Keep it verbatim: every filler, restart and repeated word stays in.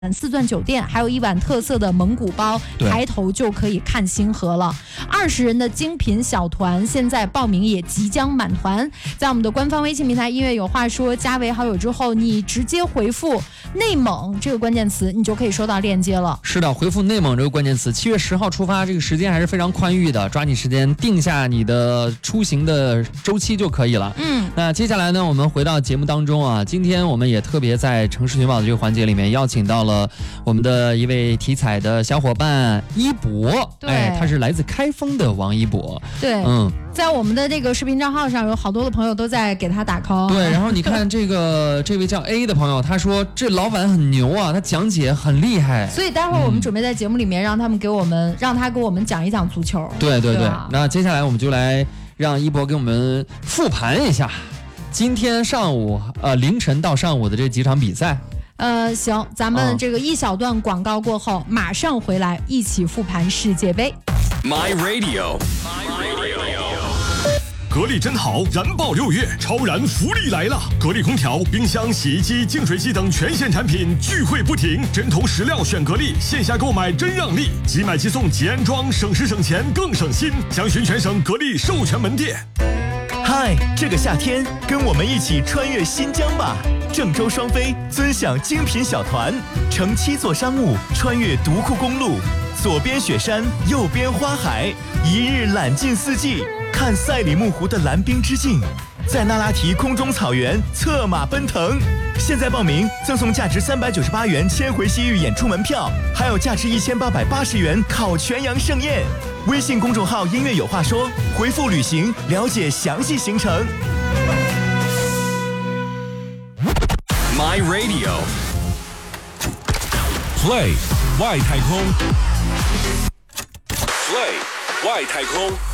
四钻酒店，还有一碗特色的蒙古包，抬头就可以看星河了。二十人的精品小团，现在报名也即将满团。在我们的官方微信平台音乐有话说加为好友之后，你直接回复内蒙这个关键词，你就可以收到链接了。 是的，回复内蒙这个关键词，七月十号出发，这个时间还是非常宽裕的，抓紧时间定下你的出行的周期就可以了。 嗯， 那接下来呢，我们回到节目当中啊，今天我们也特别在城市寻宝的这个环节里面邀请到了我们的一位体彩的小伙伴一博，哎，他是来自开封的王一博。 对，嗯，在我们的这个视频账号上，有好多的朋友都在给他打 call。 对，然后你看这个这位叫 A 的朋友，他说这老板很牛啊，他讲解很厉害。 所以待会儿我们准备在节目里面让他们给我们，嗯、让他给我们讲一讲足球。 对对 对, 对，那接下来我们就来让一博给我们复盘一下今天上午呃凌晨到上午的这几场比赛。 呃，行，咱们这个一小段广告过后，哦、马上回来一起复盘世界杯。 My Radio， My Radio， 格力真好，燃爆六月，超燃福利来了！格力空调、冰箱、洗衣机、净水器等全线产品聚会不停，针头石料选格力，线下购买真让利，即买即送即安装，省时省钱更省心。详询全省格力授权门店。 嗨，这个夏天跟我们一起穿越新疆吧！郑州双飞尊享精品小团，乘七座商务穿越独库公路，左边雪山，右边花海，一日揽尽四季，看赛里木湖的蓝冰之境，在那拉提空中草原策马奔腾。现在报名赠送价值三百九十八元千回西域演出门票，还有价值一千八百八十元烤全羊盛宴。微信公众号音乐有话说，回复旅行了解详细行程。 My Radio Play 外太空 Play 外太空